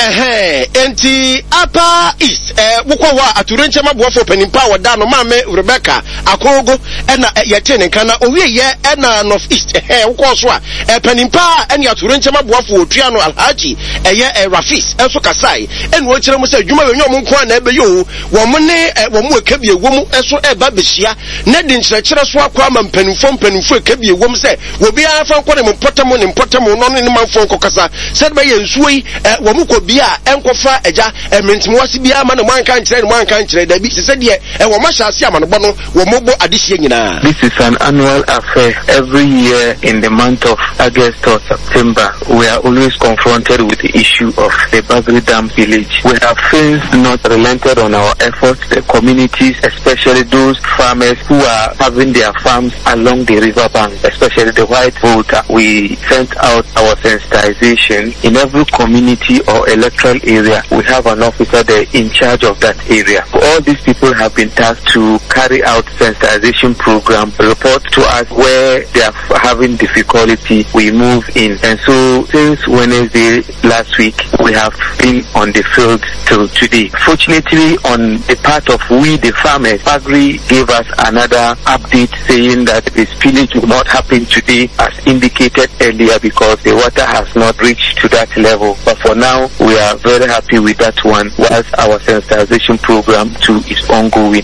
enti Upper East wukwa aturenche mabuafo penimpa wada no mame Rebecca Akogo ena yetene kana owie ye ena North East wukwa so a penimpa ena aturenche mabuafo otua no Alhaji Rafis enso kasai enu wo kire mu se adwuma we nyom nko na ebe yo wo mo ne wo mo ekabie wo mu enso eba behia na di nkyerɛkyerɛ so akwa ma mpanimfo ekabie wo mu se wo bia afa nko ne mpotamo no ne manfo nko kasa se be ye nsuo yi wo mu ko bia enkofa eja mentimwase bia ma no manka nkyerɛ da bi se de wo ma hyase amanobo no wo mobo adehie nyina. This is an annual affair. Every year in the month of August or September, we are always confronted with the issue of the Bagri Dam village. We have since not relented on our efforts. The communities, especially those farmers who are having their farms along the river bank, especially the white voter, we sent out our sensitization. In every community or electoral area, we have an officer there in charge of that area. All these people have been tasked to carry out sensitization program, report to us where they are having difficulty, we move in. And so since Wednesday last week, we have been on the field till today. Fortunately, on the part of we the farmers, Bagri gave us another update saying that the spillage will not happen today as indicated earlier because the water has not reached to that level. But for now, we are very happy with that one whilst our sensitization program too is ongoing.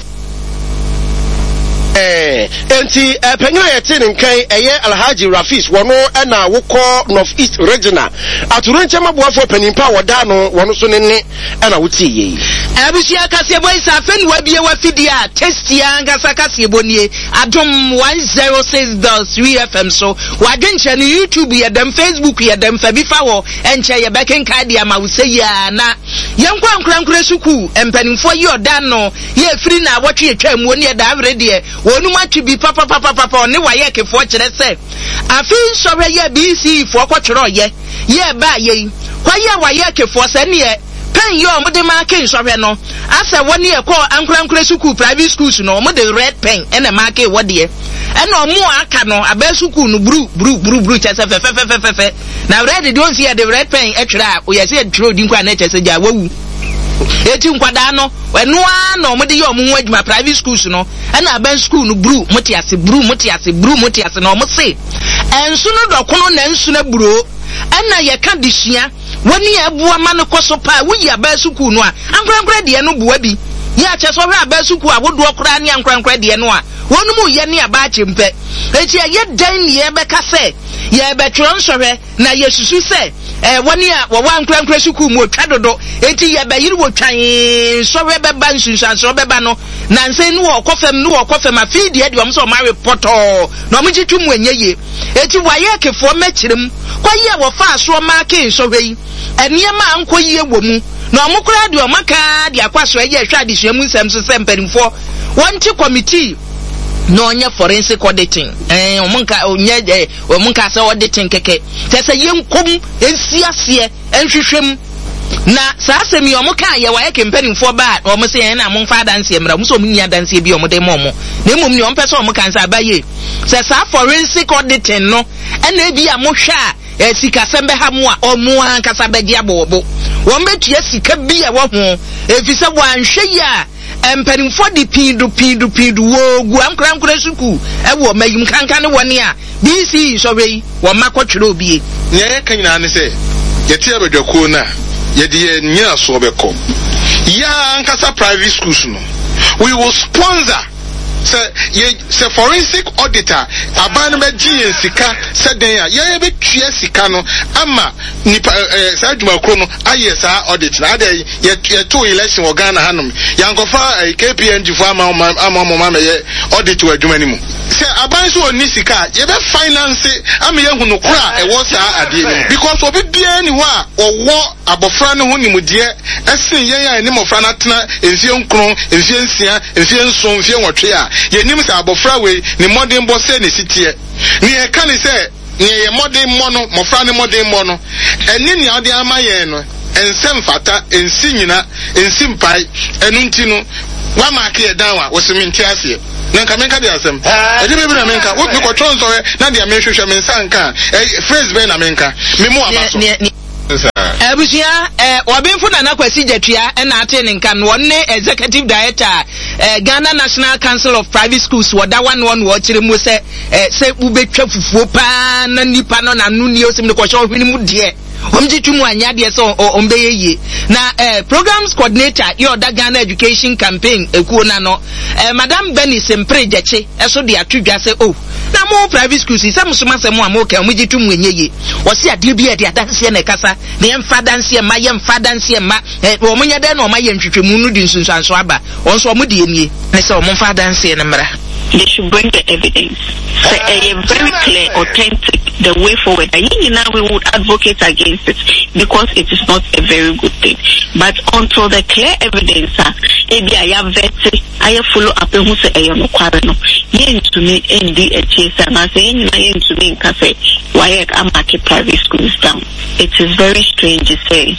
Enti pengina yetene nkan Alhaji Rafis wono na wokọ North East Regional aturenche mabuafo penimpa woda no wono so nene na wotiye abusia kase boy sa feni wabie wafidia testia ngasa kase bonie adom 106.3 FM so wadwenche no YouTube ye dem Facebook ye dem fa bifa wo enche ye beken card ya ma wuseya na yenkwa nkurankura suku empanimfo ye oda no ye free na wotwe etwa mu oni da avre de wonu matu bi papa ne waye kefo kire se afi sore ye BC fo kwotwero ye ba ye kwaye waye kefo se ne ye pen ye omode ma ken sore no asa woni ye ko ankurankura suku private schools no omode red pen ene ma ke wode ene omo aka no aba suku no bru chese fe na red don't see the red pen etwera o ye se etwero di nkwa na chese ja wawu eti nkwada no enu a no mode ye omo adwuma private schools no ana ban school no bru motiase no mo se ensu no dokono na ensu na bro ana ye ka dihia woni abua ma no koso pa wuyi aba school no a ankrankra de no bua bi ye ache so hwe aba school awodo okra ne ankrankra de no a wonu mu ye ne aba chempe eti ye dan ne ye beka se ye betro nsohwe na ye susu se woni a wo ankrankra school mu otwa dodo eti ye be yiri wo twan sohwe beba nsunsan so beba no na nse nu wo kofem afidi de wo so ma report na mo gitu mu anyeye eti waye kefo mekirem kwaye wo fa so ma ke sohwe yi eniema ankoyie wo mu na omukura de omaka de akwaso ye hwa de hwemu nsem so semperimfo wonti committee no onye forensic auditing omunka se auditing keke tese yenkom ensiase enhwehwem na saasem yi omuka ye wa ekemperimfo ba omse yen na monfa danse emra muso munya danse bi omde momo na emom ni ompese omuka nsa abaye se sa forensic auditing no ena ebi amohwa sika sembe hamu a omu ankasa begi abobo won betua sika bi a wo ho efise wanhwe ya emperimfo di pindu wo gu ankra suku ewo mayim kankan woni a BC sowei wo makotwere obie nye kanyina ne se yete abadwako na yede nyina so beko ya ankasa private schools no we will sponsor se forensic auditor aban be gien sika seden ya ye be tue sika no ama nipa sa dwuma kro no aye sa audit na ade ye to election wo Ghana hanom yankofa KPNG fo ama ye audit wa dwuma ni mu se aban so oni sika ye be finance ama ye hunu kra e wo sa ade ni because obi bia ni ho a owo abofra ne ho ni mudie esen ye ya ni mofra na tena enfie nkron enfie nsia enfie nson enfie nwotwe a yenim sa abofra we ni modern boss ne sitie ni e kan se ni ye modern mono mofra ne modern mono eni ni ade amaye no ensem fata ensi nyina ensi mpai enu nti no wa maake e dan wa wosminti ase na nka menka de asem ade bebi na menka wo ko tron so na de amenhwehwe mensa nka phrase be na menka me mu abaso Abusia Wabinfo na Kwesi Jetua na ate ne nkan wonne executive director Ghana National Council of Private Schools wada one wo kire mu se ubetwa fufuo pa na nipa no na nu ni osim ne kwhye ohwini mu de omjitu anya de so ombeyeye na programs coordinator yoda Ghana Education Campaign ekuo na no Madam Benny Sempre Jeche eso de atudwa se na mo private schools se musoma se mo amoka omjitu enyeye wo se ade bi e de adanse na kasa na yemfa danse ma wo munya de na o ma ye ntwetwemu nu di nsunsanso aba onso o mo de enie ne se o mo fa danse na mra. They should bring the evidence. So, very clear, authentic, the way forward. Now we would advocate against it because it is not a very good thing. But until the clear evidence, maybe I have vetted, I have follow up who say I am no yen to me in the HSA and I say yen to me in cafe. Why I market private schools down? It is very strange to say.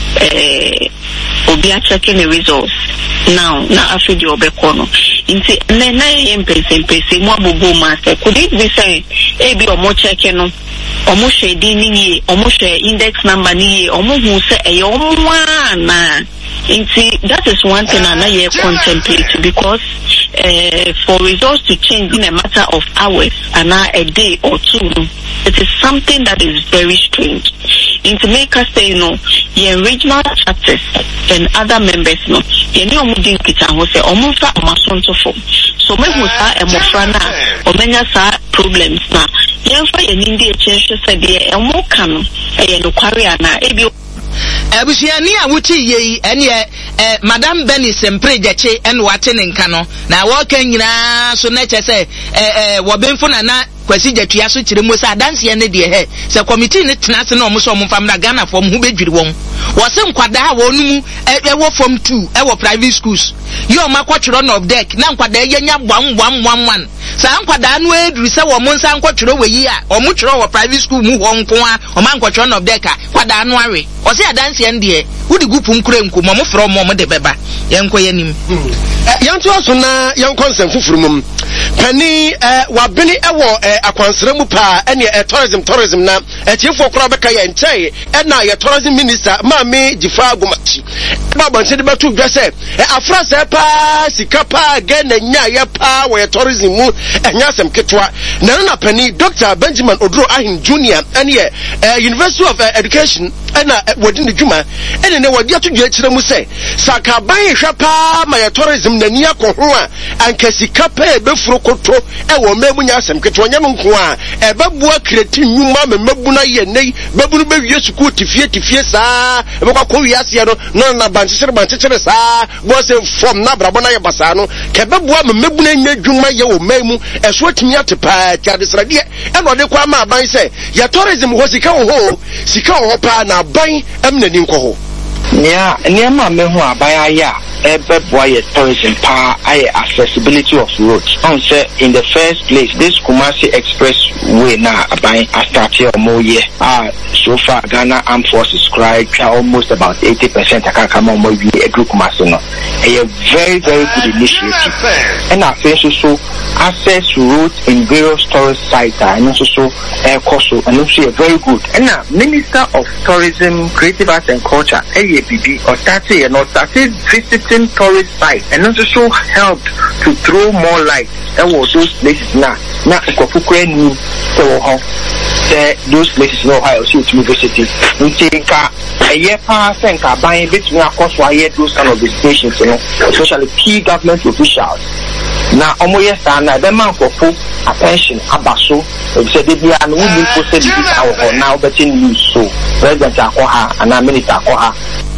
We are checking the results now after the obekono. Inti na mpese mo abubu master could it be say ebi omo checking no omo shedi ni omo share index number ni omo hu say e omo na inti that is one thing I na contemplate because for results to change in a matter of hours and a day or two, it is something that is very strange. And to make us say, your regional chapters and other members, you know, moving kitchen was a omufa or masonto form. So, me musa and mofrana or many problems now. Yanfa in India change said, a more can a no Koreana, Abusiani awuti ye ene Madam Benny Sempre Jeche en waten nkano na woka nyina so na chese wobemfo na Kwesi Jetua so kire mo sa danse ne de he se committee ne tenase na omo so omo fam na Ghana fom hu bedwiri won wo se nkwada wonu mu ewo form 2 ewo private schools yo makwatwero no of deck na nkwada yenya bwam sa nkwada no eduru se wo mo nsa nkwatwero weyi a omo twero wo private school mu ho nko a o ma nkwatwero no of deck a kwada no awe o se adanse ne de wudi gupum kure nko mo fro mo de beba yenko yanim yanto aso na yankon sem fufuru mum pani wabeni ewo akwansere mu pa ene tourism na chiefo kora beka ye nchai na ye tourism minister Mame Jifa Agumachi baba nse de batu dwese afrasa pa sikapa gena nya ye pa we tourism mu enyasem ketwa na pani Dr. Benjamin Odro Ahin Junior ene University of Education na wodi ne dwuma ene ne wodi atu dwa kire mu se sakaban hwa pa ma ye tourism na ni akoho a ankasikapa ebefuro koto ewo memu nya asem ketwa nya nko a ebabua kreti nyuma memabuna ye nei babunu bewie suku tifie saa ebekwa ko wiase no na banchichere saa bo se form na brabo na ye basa no kebabua memabuna nya dwuma ye wo memu eso atimi atepa tiadesrade eno de kwa ma ban se ya tourism ho sika ho pa na ban emnani nko ho nia ma mehu abaya ya boy tourism power accessibility of roads. In the first place, this Kumasi Expressway now I started a more year. So far Ghana Armed Forces cry almost about 80%. I can't come on more a group Kumasi no. A very good initiative. And I think so access to roads in various tourist sites and also cost and also very good. And now Minister of Tourism, Creative Arts and Culture, AAPB or started visiting tourist sites and also helped to throw more light on those places now Nkofukwe those places no high also to university ntinka a pass and buying between across why those kind of stations, especially key government officials. Now almost na the man for full attention abaso said they are no need for this our now betting news so President Akoha and Minister Akoha.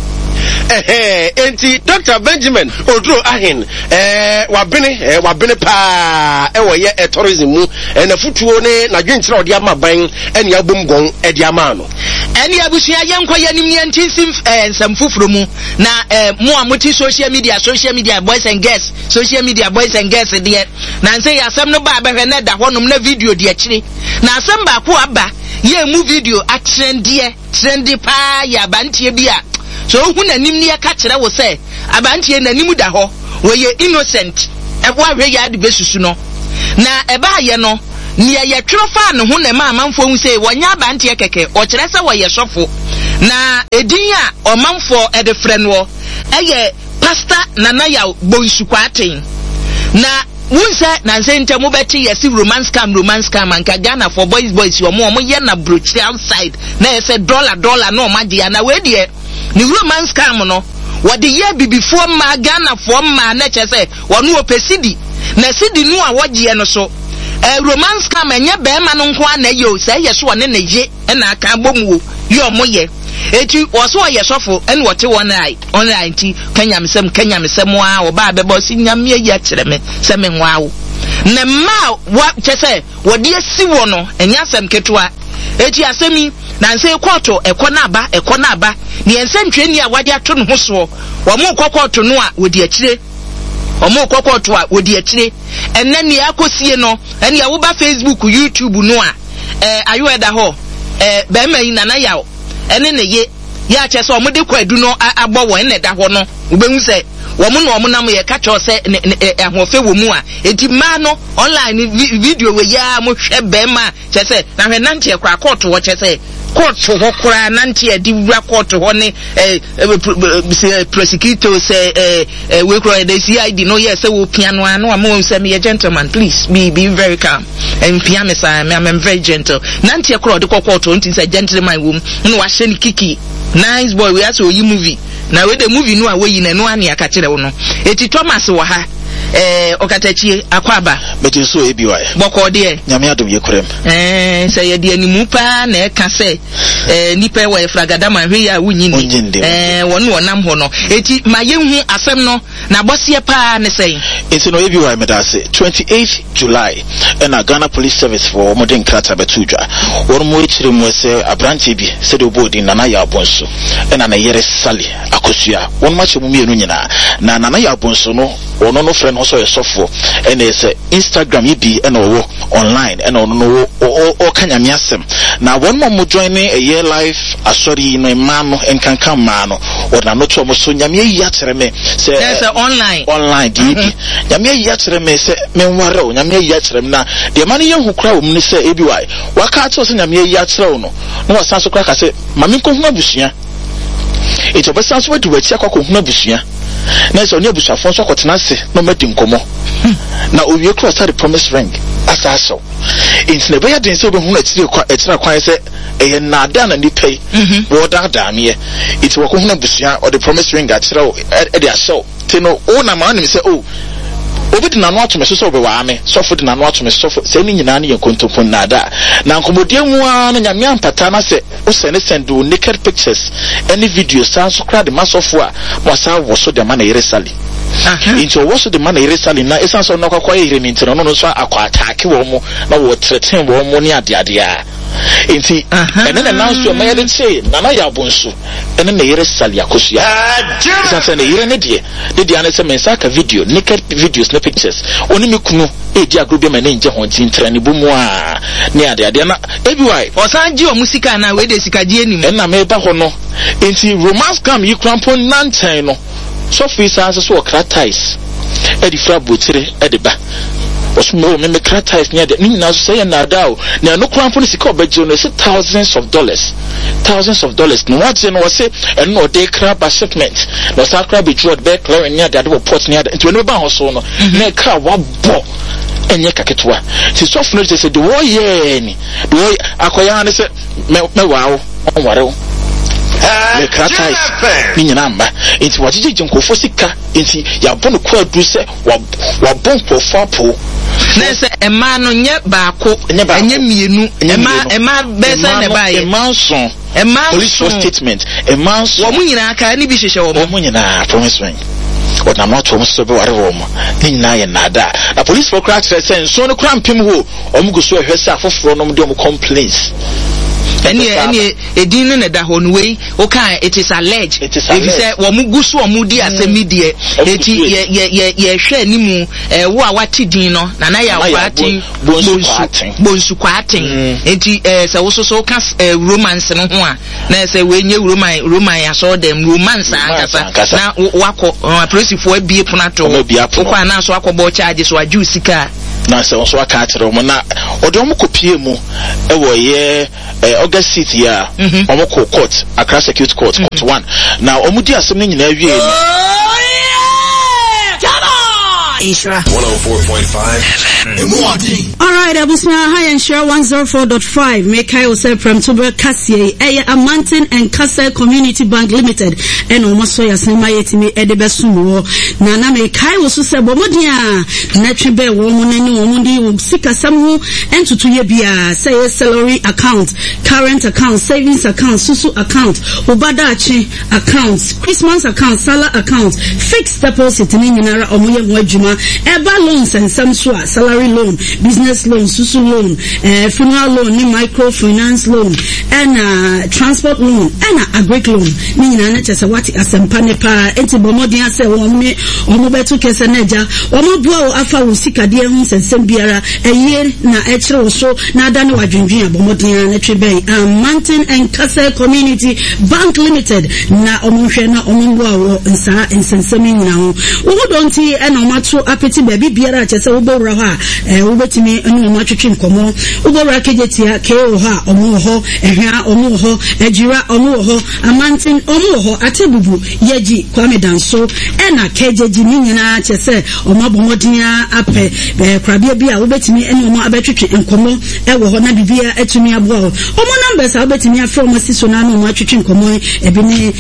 Enti Dr. Benjamin Odro Ahin wabene pa ewo ye tourism mu na futuo ne na dwenkyere odi ama ban ene abomgon edi ama no ene abusua yenkwa yanim ne ntinsim nsam fufuro mu na mo amoti social media boys and girls de na nse yasam no ba behwe na da honom na video de akire na asam ba ko aba ye mu video a trendy pa ya bantie bia so hu nanim ne ka kire wo se abantie nanim da ho we ye innocent e bo ahwe ya de besusu no na eba ye no nia ye twrofa no ho na ma amanfo hu sei wonya abantie keke o kire se wo ye sofo na edin a omanfo e de frɛ no eye pastor Nanaya Bonsukwaten na wunse na nse ntemu beti yesi romance scam anka Ghana for boys yo mo ye na brochi outside na yese dollar na o magia na we de ni romance scam no wode ye bibifo ma Ghana for ma na chese wonu opesidi na sidi nu a wogie no so romance scam enye be ma no nko na ye o se ye so ne ye na aka bomu yo mo ye eti oso ye sofo ene wote online ti kanya misem wa oba bebo si nyame ya kire me se me nwawo na ma wa chese wode asi wo no enya asem ketua eti asemi na nse koto ekona aba ni ense ntweni a wade ato no hoso wo mo kokoto no a wodi akire omo kokoto a wodi akire enne ni akosie no ene ya wo ba Facebook YouTube no a ayo eda ho be ma yi Nanaya ene ne ye ya che so omode kwadu no agbo wo ene da ho no ubehu se wo mu no omunam ye ka cho se ahofe wo mu a enti ma no online video we ya mo hwe be ma che se na hwe nante kwa court wo che se court ho kura nante adi wura court ho ne prosecutor say we kura the CID no yes say wo piano anu am say me gentleman please be very calm and piano say I'm very gentle nante kura de court unti say gentleman wo no wa hye ni kiki nice boy we aso yi movie na we the movie no a we yi na no ane aka kire wo no eti Thomas wo ha okatachie akwaba beti so ebiwa boko de nyame adom ye kurem say ye de animu pa na e ka se nipa we fragada ma hwe ya wunyi ni wonu wonam ho no eti ma ye hu asem no na bosie pa ne sei eti no ebiwa medase 28 July na Ghana Police Service for modern krata betudwa won mo ekire mo se abrantie bi se de obodi Nanaya Bonso na yere sali akosua won ma che mu mienu nyina na Nanaya Bonso no ono no friend also yesofo and is Instagram yibi and owo online and ono o kanya miasem na one mo joining a year life asori no man no enkankan man no or na no to mo so nyame yi akyere me say there's online yibi nyame yi akyere me say me nware o nyame yi akyere me na de man ye hu kra o mu ni say ebi wai waka ato so nyame yi akyere no no wasan so kra ka say mame ko hu abusua ito besan so wadu wachi akwa ko hu abusua na so ne busafo so kwotena se no madi nkomo na owie cross the promise ring asaso intine be ya den se obehu na etira kwan se eye na ada na ni pay wo da da me it wo ko hu na busua or the promise ring atira e de aso te no o na ma na me se o obi de nanu atome so obi wa ame sofo de nanu atome sofo se ni nyina na ye kontopon na da na nkomodie mu a na nyame ampata na se o se ne send o naked pictures any video san so kra de masofo a mo sa wo so de ma na yere sali into wo so de ma na yere sali na esan so no kwakwa yere ni ntino no so akwa attack wo mo na wo threaten wo mo ni ade a inti ene na now so my say Nanaya Bonso ene na yere sali akosua sanse na yere ne de ane se mensa ka video naked videos na pictures oni me kunu di agro ma na nje ho ntintra ne bomu a ne ade na ebiwai osanji o musika na we de sika die nim na me ba ho no inti romance cam yi krampon nantan no so fi sanse so kratais edi fra botire edi ba osmo me kratais ne de na so say na da o na no krampon sika obaje no say thousands of dollars no what you know say and no dey crab shipment no sakra be jod be clear near the port near the into no ba ho so no na kra wa bo enye kaketwa si so funu say the war ye ni the war akoya ne say me wow onware o le kratais ni nyina mba enti wajiji jinkofo sika enti ya bono kwa du se wa bon profile po nese ema no nye baako enye mienu ema besa ne bae ema police statement ema so wo munyina aka ni bi hwehwe wo munyina promise ring what na not almost so be ware wo mo ni nyina ye nada na police for crack say so no krampem ho omugo so ehwese afoforo no de complaints any edin na da ho no way okay it is alleged if you say wo mugu so omudi asemi de eti ye hwe animu wo a wati din no Nanaya kwati bonsu kwatin eti se wo so ka romance no ho a na se we nye roman ya so dem romance akasa na wakọ police for abie punato kwa na so akọbọ charge so aju sika na se so aka akyere mo na ode mo kopie mu e wo ye August seat ya omo court Accra Circuit Court court 1 na omo di asem nyina awie ni Ishra 104.5 Alright, Abusna High and Share 104.5. Make I also from Tuber Cassie, a Mountain and Castle Community Bank Limited, and almost so as my etime Edebesumo. Nana make I also say Bomodia, Natribe woman and woman Sika Samu, and to Yebia, say salary account, current account, savings account, Susu account, Ubadachi accounts, Christmas account, Salah account, fixed deposit in Nara Omoya Wajuma, Eba loans and some salary loan, business loan, Susu loan, funeral loan, microfinance loan, and transport loan, and agric loan. Nina Netasa Wati Asampanepa, Entibomodia se wome, Omobetu Kesaneja, Omobua Afa Usika Diamus and Sembiara, a year na Echo so, Nadano Wajunjia, Bomodia, Netribe, Mountain and Castle Community Bank Limited, na Omushena Omumwa and Sa and Sensemi now. Udonti and Omatsu Apeti Baby Biara Chesa Ubora, Ubetimi and Omatchin Komo, Ubora Kejetia, Keoha, Omoho, Eha, Omoho, Ejira, Omoho, a mountain, Omoho, Atebubu, Yeji, Kwame Danso, and a Keji Nina Chese, Omabomodia, Ape, Krabia, Ubetimi and Oma Abetrich and Komo, Ewohona Bibia, Etumia Bo. Omo numbers Albertinia from Sisonano, Matrichin Komo, Ebene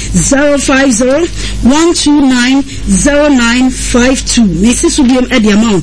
050-129-0952. Mrs. William Eddie amount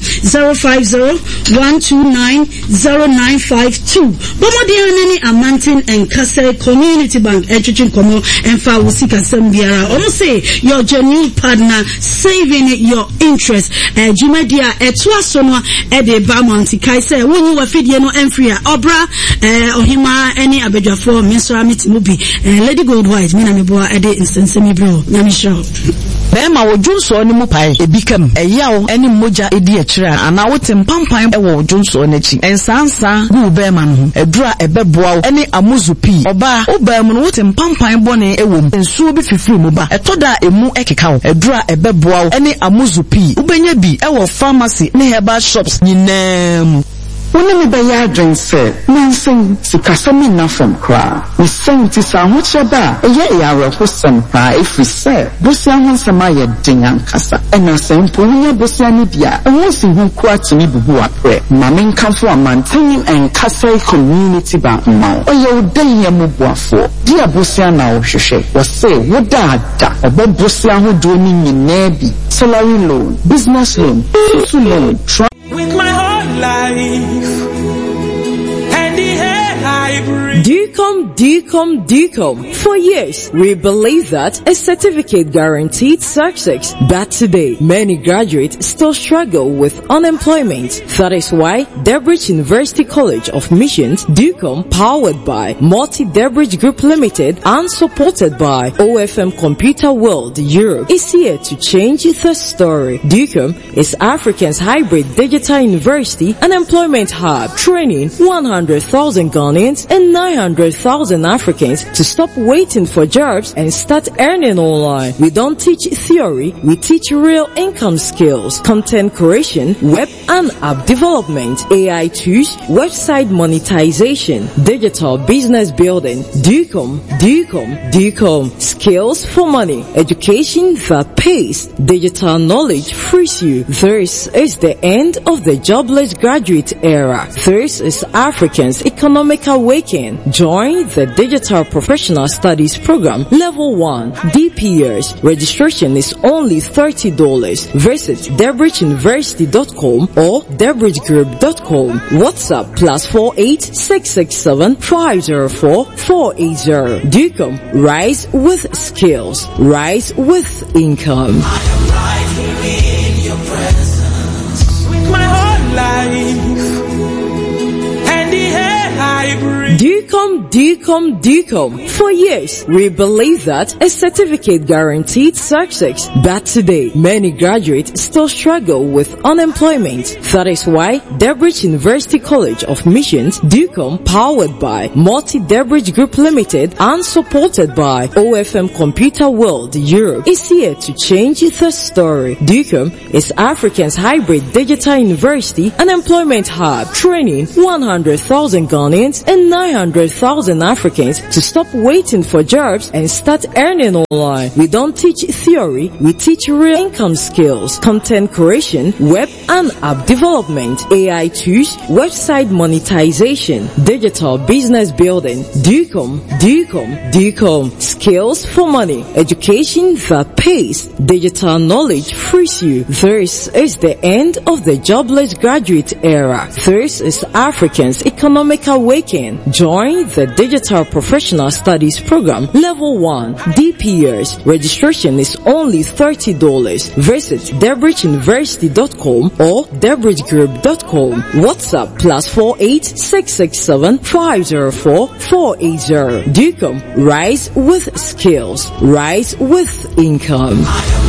050-129-0952. Bomodianani a Mountain and Castle Community Bank, Etrichin Komo, and Fawusika Sambiara. Almost say your genuine partner saving your interest. Jumedia Etwasono Ede Bamonti Kaise, when you were feeding no enfria, Obra, Ohima, any Abeja for Mr. Amit Mubi, Lady Goldwhite, Minamiboa Ede instance, bro, Namisho. Bema wo junso ni mu pai ebikam eyawo eni moja edi akira ana wote mpampan e wo junso n'achi ensansa gu bema no edura ebeboa eni amuzupi oba obam no wote mpampan bone ewom ensuo bi fifiri mu ba etoda emu ekeka edura ebeboa eni amuzupi ubenya bi e wo pharmacy ne herbal shops nyinam. When me buy a drink say, Nansen, Sikasami na from cra. We sing to some which ba, a year hour for some cry if we say, Bosia wants a maya dingan casa, and a same Punia Bosia Nidia, and once in whom quite to me boo up pray. Mammin come for a Mountain and Castle Community Bank now. Or your day ya mubwa for. Dear Bosia now, Shushe, was say, what da, about Bosia who doing in Nebi, salary loan, business loan, social loan, with my whole life and the air I breathe. DCOM. For years, we believe that a certificate guaranteed success. But today, many graduates still struggle with unemployment. That is why Debridge University College of Missions, DCOM, powered by Multi-Debridge Group Limited and supported by OFM Computer World Europe, is here to change the story. DCOM is Africa's hybrid digital university and employment hub, training 100,000 Ghanaians and 900,000 Africans to stop waiting for jobs and start earning online. We don't teach theory, we teach real income skills, content creation, web and app development, AI tools, website monetization, digital business building. DCOM. Skills for money, education that pays, digital knowledge frees you. This is the end of the jobless graduate era. This is Africans' economic awakening. Join the Digital Professional Studies Program Level 1 DPS. Registration is only $30. Visit DebridgeUniversity.com or DebridgeGroup.com. WhatsApp +48 667 504 480. DCOM. Rise with skills. Rise with income. I am right here in your presence with my whole life and the air I breathe. DCOM. DUCOM. For years, we believe that a certificate guaranteed success. But today, many graduates still struggle with unemployment. That is why Debridge University College of Missions, DUCOM, powered by Multi-Debridge Group Limited and supported by OFM Computer World Europe, is here to change the story. DUCOM is Africa's hybrid digital university and employment hub, training 100,000 Ghanaians and 900,000 Africans to stop waiting for jobs and start earning online. We don't teach theory, we teach real income skills, content creation, web and app development, AI tools, website monetization, digital business building. DUCOM. Skills for money, education that pays, digital knowledge frees you. This is the end of the jobless graduate era. This is Africans' economic awakening. Join the Digital Professional Studies Program Level 1 DPS. Registration is only $30. Visit DebridgeUniversity.com or DebridgeGroup.com. WhatsApp +48 667 504 480. DUCOM, rise with skills, rise with income.